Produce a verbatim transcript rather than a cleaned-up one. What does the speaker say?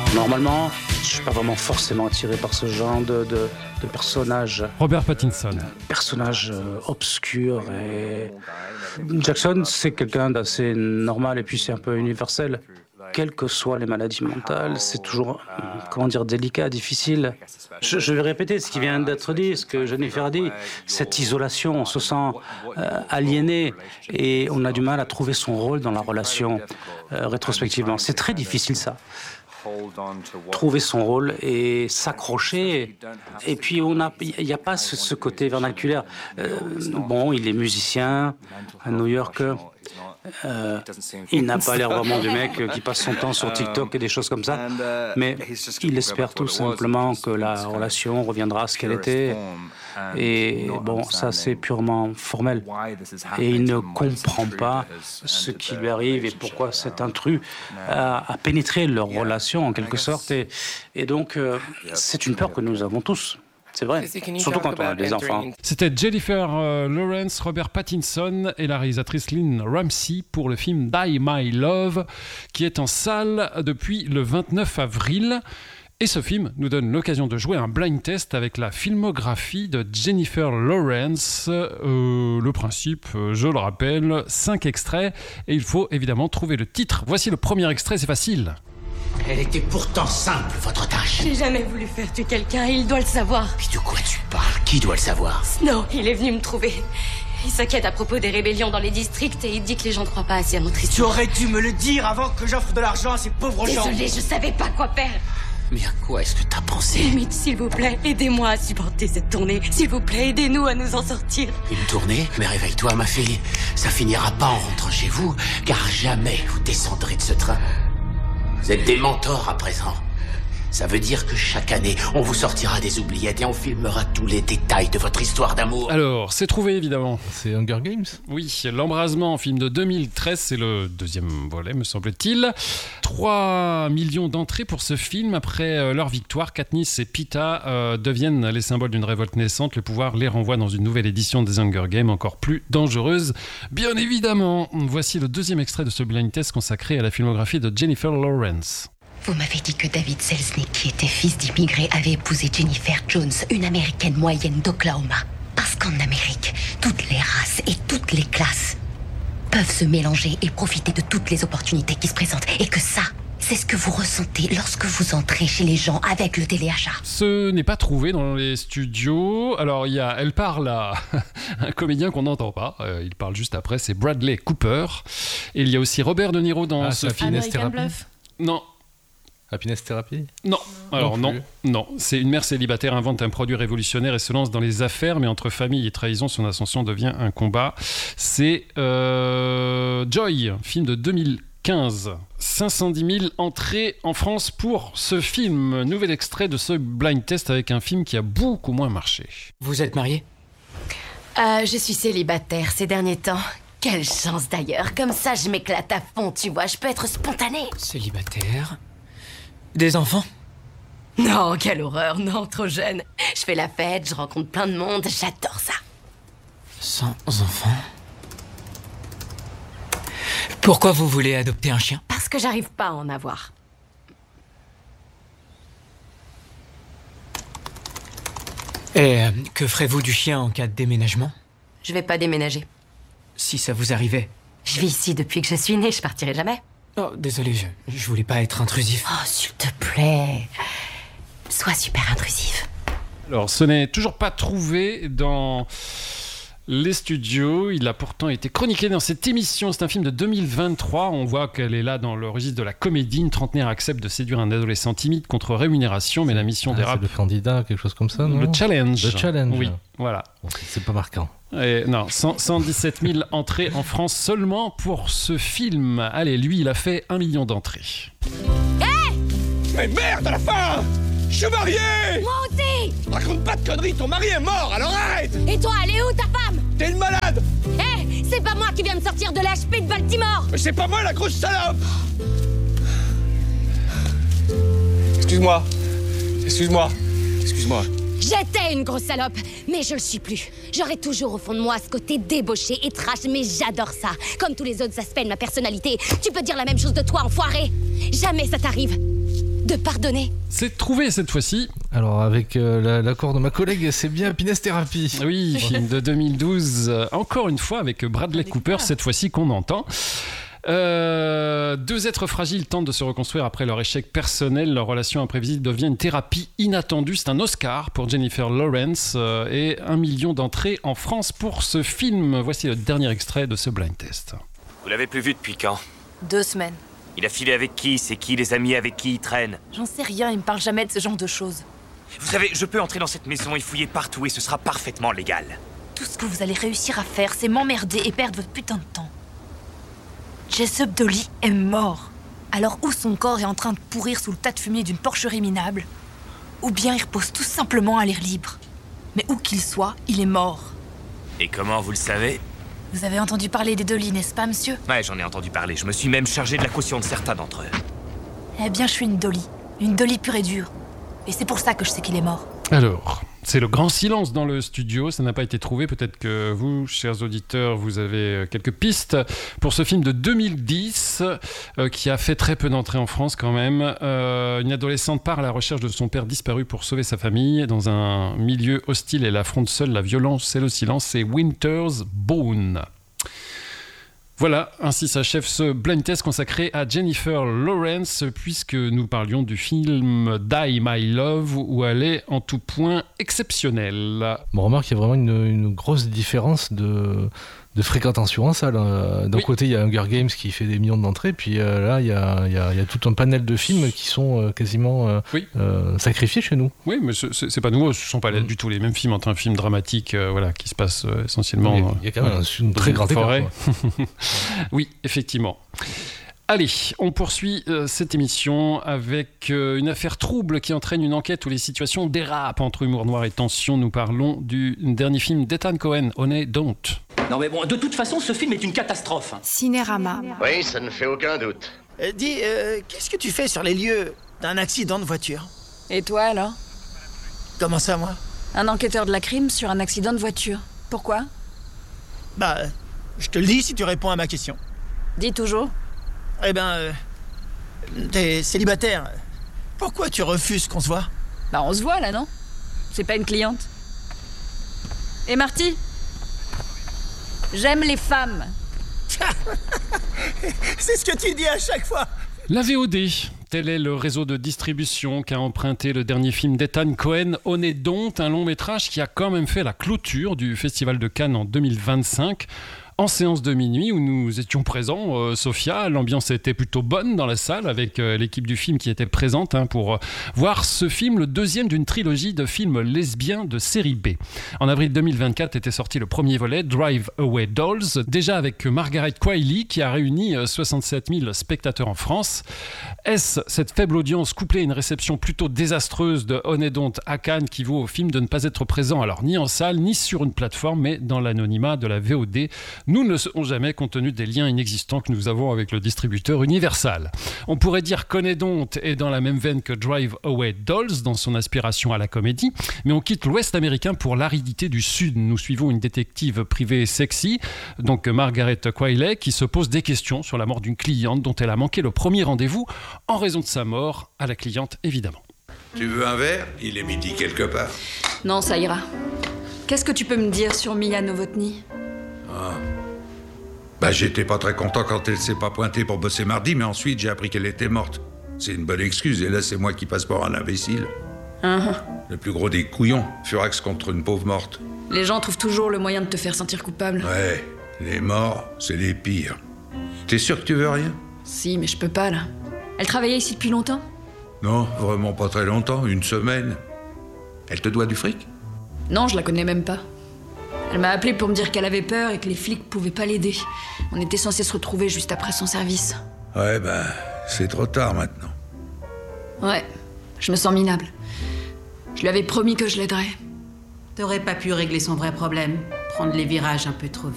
Normalement, je suis pas vraiment forcément attiré par ce genre de, de, de personnage. Robert Pattinson. Personnage euh, obscur et... Jackson, c'est quelqu'un d'assez normal et puis c'est un peu universel. Quelles que soient les maladies mentales, c'est toujours, comment dire, délicat, difficile. Je, je vais répéter ce qui vient d'être dit, ce que Jennifer a dit. Cette isolation, on se sent euh, aliéné et on a du mal à trouver son rôle dans la relation euh, rétrospectivement. C'est très difficile, ça. Trouver son rôle et s'accrocher. Et puis, il n'y a, a pas ce, ce côté vernaculaire. Euh, bon, il est musicien à New York. Euh, il n'a pas l'air vraiment du mec qui passe son temps sur TikTok et des choses comme ça, mais il espère tout simplement que la relation reviendra à ce qu'elle était. Et bon, ça c'est purement formel. Et il ne comprend pas ce qui lui arrive et pourquoi cet intrus a, a pénétré leur relation en quelque sorte. Et, et donc, euh, c'est une peur que nous avons tous. C'est vrai, surtout quand on a des enfants. C'était Jennifer euh, Lawrence, Robert Pattinson et la réalisatrice Lynn Ramsey pour le film Die My Love, qui est en salle depuis le vingt-neuf avril. Et ce film nous donne l'occasion de jouer un blind test avec la filmographie de Jennifer Lawrence. Euh, le principe, je le rappelle, cinq extraits et il faut évidemment trouver le titre. Voici le premier extrait, c'est facile. Elle était pourtant simple, votre tâche. J'ai jamais voulu faire tuer quelqu'un, il doit le savoir. Mais de quoi tu parles? Qui doit le savoir? Snow, il est venu me trouver. Il s'inquiète à propos des rébellions dans les districts et il dit que les gens ne croient pas assez à notre Tu histoire. aurais dû me le dire avant que j'offre de l'argent à ces pauvres gens. Désolée, je savais pas quoi faire. Mais à quoi est-ce que t'as pensé? Limite, s'il vous plaît, aidez-moi à supporter cette tournée. S'il vous plaît, aidez-nous à nous en sortir. Une tournée? Mais réveille-toi, ma fille. Ça finira pas en rentrant chez vous, car jamais vous descendrez de ce train. Vous êtes des mentors à présent. Ça veut dire que chaque année, on vous sortira des oubliettes et on filmera tous les détails de votre histoire d'amour. Alors, c'est trouvé évidemment. C'est Hunger Games ? Oui, L'Embrasement, film de deux mille treize, c'est le deuxième volet, me semble-t-il. trois millions d'entrées pour ce film. Après euh, leur victoire, Katniss et Peeta euh, deviennent les symboles d'une révolte naissante. Le pouvoir les renvoie dans une nouvelle édition des Hunger Games, encore plus dangereuse. Bien évidemment, voici le deuxième extrait de ce blind test consacré à la filmographie de Jennifer Lawrence. Vous m'avez dit que David Selznick, qui était fils d'immigrés, avait épousé Jennifer Jones, une américaine moyenne d'Oklahoma. Parce qu'en Amérique, toutes les races et toutes les classes peuvent se mélanger et profiter de toutes les opportunités qui se présentent. Et que ça, c'est ce que vous ressentez lorsque vous entrez chez les gens avec le téléachat. Ce n'est pas trouvé dans les studios. Alors, il y a, elle parle à un comédien qu'on n'entend pas. Euh, il parle juste après, c'est Bradley Cooper. Et il y a aussi Robert De Niro dans ah, ce film. American Bluff. Non. Happiness Therapy ? Non, alors non, non, non. C'est une mère célibataire invente un produit révolutionnaire et se lance dans les affaires, mais entre famille et trahison, son ascension devient un combat. C'est euh, Joy, film de deux mille quinze. cinq cent dix mille entrées en France pour ce film. Nouvel extrait de ce blind test avec un film qui a beaucoup moins marché. Vous êtes mariés ? Euh, je suis célibataire ces derniers temps. Quelle chance d'ailleurs, comme ça je m'éclate à fond, tu vois, je peux être spontanée. Célibataire ? Des enfants ? Non, quelle horreur, non, trop jeune. Je fais la fête, je rencontre plein de monde, j'adore ça. Sans enfants ? Pourquoi vous voulez adopter un chien ? Parce que j'arrive pas à en avoir. Et euh, que ferez-vous du chien en cas de déménagement ? Je vais pas déménager. Si ça vous arrivait. Je vis ici depuis que je suis née, je partirai jamais. Oh, désolé, je, je voulais pas être intrusif. Oh, s'il te plaît. Sois super intrusif. Alors, ce n'est toujours pas trouvé dans les studios. Il a pourtant été chroniqué dans cette émission. C'est un film de deux mille vingt-trois. On voit qu'elle est là dans le registre de la comédie. Une trentenaire accepte de séduire un adolescent timide contre rémunération, mais la mission ah, dérape. C'est le candidat, quelque chose comme ça, non ? Le challenge. Le challenge. Oui, voilà. Bon, c'est pas marquant. Et non, cent dix-sept mille entrées en France seulement pour ce film. Allez, lui, il a fait un million d'entrées. Hé ! Mais merde, à la fin ! Je suis marié ! Moi aussi ! Raconte pas de conneries, ton mari est mort, alors arrête ! Et toi, elle est où ta femme ? T'es une malade ! Hé, c'est pas moi qui viens de sortir de l'H P de Baltimore ! Mais c'est pas moi la grosse salope ! Excuse-moi. Excuse-moi. Excuse-moi. J'étais une grosse salope, mais je le suis plus. J'aurai toujours au fond de moi ce côté débauché et trash, mais j'adore ça. Comme tous les autres aspects de ma personnalité, tu peux dire la même chose de toi, enfoiré. Jamais ça t'arrive. de pardonner. C'est trouvé cette fois-ci. Alors, avec euh, la- l'accord de ma collègue, c'est bien Happiness Therapy. Oui, film de deux mille douze, euh, encore une fois avec Bradley Cooper, cette fois-ci qu'on entend. Euh, deux êtres fragiles tentent de se reconstruire après leur échec personnel. Leur relation imprévisible devient une thérapie inattendue. C'est un Oscar pour Jennifer Lawrence euh, et un million d'entrées en France pour ce film. Voici le dernier extrait de ce blind test. Vous l'avez plus vu depuis quand? Deux semaines. Il a filé avec qui? C'est qui les amis avec qui il traîne? J'en sais rien, il me parle jamais de ce genre de choses. Vous savez, je peux entrer dans cette maison et fouiller partout et ce sera parfaitement légal. Tout ce que vous allez réussir à faire, c'est m'emmerder et perdre votre putain de temps. Jessup Dolly est mort. Alors ou son corps est en train de pourrir sous le tas de fumier d'une porcherie minable, ou bien il repose tout simplement à l'air libre. Mais où qu'il soit, il est mort. Et comment vous le savez? Vous avez entendu parler des Dolly, n'est-ce pas, monsieur? Ouais, j'en ai entendu parler. Je me suis même chargé de la caution de certains d'entre eux. Eh bien, je suis une Dolly. Une Dolly pure et dure. Et c'est pour ça que je sais qu'il est mort. Alors, c'est le grand silence dans le studio, ça n'a pas été trouvé. Peut-être que vous, chers auditeurs, vous avez quelques pistes pour ce film de deux mille dix euh, qui a fait très peu d'entrées en France quand même. Euh, une adolescente part à la recherche de son père disparu pour sauver sa famille dans un milieu hostile. Elle affronte seule la violence et le silence. C'est Winter's Bone. Voilà, ainsi s'achève ce blind test consacré à Jennifer Lawrence, puisque nous parlions du film Die My Love, où elle est en tout point exceptionnelle. Bon, remarque, il y a vraiment une, une grosse différence de, de fréquentation en salle. D'un Oui. côté, il y a Hunger Games qui fait des millions d'entrées, puis euh, là, il y, a, il, y a, il y a tout un panel de films qui sont euh, quasiment euh, Oui. euh, sacrifiés chez nous. Oui, mais ce- c'est c'est pas nouveau, ce ne sont pas Mm. du tout les mêmes films entre un film dramatique euh, voilà, qui se passe euh, essentiellement... Il y a- il y a quand même euh, un, une dans très une grande écart, forêt. quoi. Oui, effectivement. Allez, on poursuit euh, cette émission avec euh, une affaire trouble qui entraîne une enquête où les situations dérapent entre humour noir et tension. Nous parlons du dernier film d'Ethan Cohen, Honey Don't. Non mais bon, de toute façon, ce film est une catastrophe. Cinérama. Oui, ça ne fait aucun doute. Euh, dis, euh, qu'est-ce que tu fais sur les lieux d'un accident de voiture? Et toi alors? Comment ça, moi? Un enquêteur de la crime sur un accident de voiture. Pourquoi? Bah, je te le dis si tu réponds à ma question. Dis toujours. Eh ben, euh, t'es célibataire. Pourquoi tu refuses qu'on se voit? Bah on se voit là, non? C'est pas une cliente. Et Marty? J'aime les femmes. C'est ce que tu dis à chaque fois. La V O D, tel est le réseau de distribution qu'a emprunté le dernier film d'Ethan Cohen, Honey Don't, un long métrage qui a quand même fait la clôture du Festival de Cannes en deux mille vingt-cinq. En séance de minuit où nous étions présents, euh, Sophia, l'ambiance était plutôt bonne dans la salle avec euh, l'équipe du film qui était présente hein, pour euh, voir ce film, le deuxième d'une trilogie de films lesbiens de série B. En avril deux mille vingt-quatre était sorti le premier volet, Drive Away Dolls, déjà avec Margaret Qualley qui a réuni euh, soixante-sept mille spectateurs en France. Est-ce cette faible audience couplée à une réception plutôt désastreuse de Honey Don't à Cannes qui vaut au film de ne pas être présent alors ni en salle ni sur une plateforme mais dans l'anonymat de la V O D? Nous ne le saurons jamais compte tenu des liens inexistants que nous avons avec le distributeur Universal. On pourrait dire qu'Honey Don't est dans la même veine que Drive Away Dolls dans son aspiration à la comédie, mais on quitte l'Ouest américain pour l'aridité du Sud. Nous suivons une détective privée sexy, donc Margaret Qualley, qui se pose des questions sur la mort d'une cliente dont elle a manqué le premier rendez-vous en raison de sa mort, à la cliente évidemment. Tu veux un verre? Il est midi quelque part. Non, ça ira. Qu'est-ce que tu peux me dire sur Mia Novotny? Ah. Bah, j'étais pas très content quand elle s'est pas pointée pour bosser mardi, mais ensuite j'ai appris qu'elle était morte. C'est une bonne excuse, et là c'est moi qui passe pour un imbécile. Uh-huh. Le plus gros des couillons, furax contre une pauvre morte. Les gens trouvent toujours le moyen de te faire sentir coupable. Ouais, les morts, c'est les pires. T'es sûr que tu veux rien? Si, mais je peux pas là. Elle travaillait ici depuis longtemps? Non, vraiment pas très longtemps, une semaine. Elle te doit du fric? Non, je la connais même pas. Elle m'a appelé pour me dire qu'elle avait peur et que les flics pouvaient pas l'aider. On était censés se retrouver juste après son service. Ouais, bah, c'est trop tard maintenant. Ouais, je me sens minable. Je lui avais promis que je l'aiderais. T'aurais pas pu régler son vrai problème, prendre les virages un peu trop vite.